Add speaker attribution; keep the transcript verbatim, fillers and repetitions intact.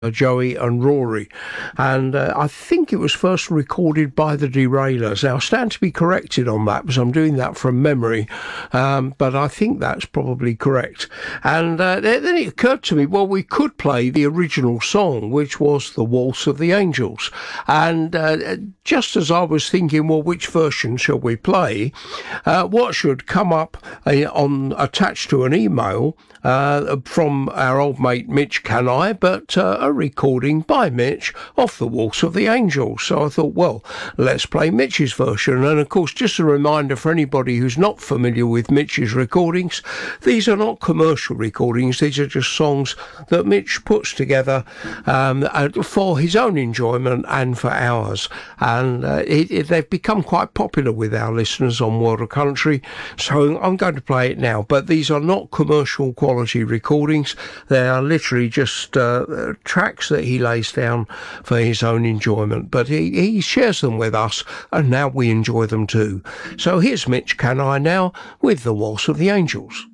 Speaker 1: Joey and Rory, and uh, I think it was first recorded by the Derailers. Now I stand to be corrected on that because I'm doing that from memory, um, but I think that's probably correct. And uh, then it occurred to me, well, we could play the original song, which was The Waltz of the Angels. And uh, just as I was thinking, well, which version shall we play, uh, what should come up uh, on attached to an email uh, from our old mate Mitch Canai, but uh, a recording by Mitch of The Waltz of the Angels. So I thought, well, let's play Mitch's version. And of course, just a reminder for anybody who's not familiar with Mitch's recordings, these are not commercial recordings. These are just songs that Mitch puts together um, for his own enjoyment and for ours. And uh, it, it, they've become quite popular with our listeners on World of Country. So I'm going to play it now. But these are not commercial quality recordings. They are literally just uh, tracks that he lays down for his own enjoyment, but he, he shares them with us, and now we enjoy them too. So here's Mitch Canai now with The Waltz of the Angels.